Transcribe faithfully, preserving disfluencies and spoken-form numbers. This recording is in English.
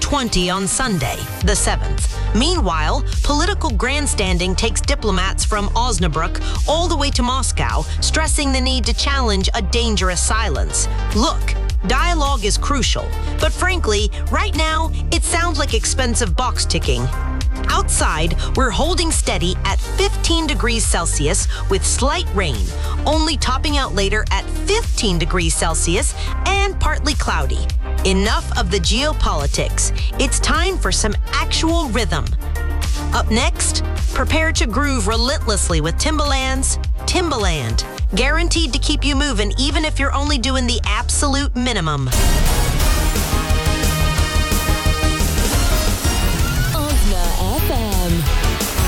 twenty on Sunday, the seventh. Meanwhile, political grandstanding takes diplomats from Osnabrück all the way to Moscow, stressing the need to challenge a dangerous silence. Look, dialogue is crucial, but frankly, right now, it sounds like expensive box ticking. Outside, we're holding steady at fifteen degrees Celsius with slight rain, only topping out later at fifteen degrees Celsius and partly cloudy. Enough of the geopolitics. It's time for some actual rhythm. Up next, prepare to groove relentlessly with Timbaland's Timbaland, guaranteed to keep you moving even if you're only doing the absolute minimum.